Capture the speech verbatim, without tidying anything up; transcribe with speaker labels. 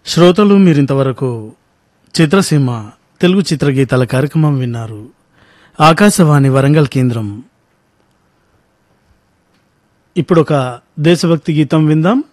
Speaker 1: శ్రోతలు మీరింతవరకు చిత్రసీమ తెలుగు చిత్రగీతాల కార్యక్రమం విన్నారు. ఆకాశవాణి వరంగల్ కేంద్రం. ఇప్పుడొక దేశభక్తి గీతం విందాం.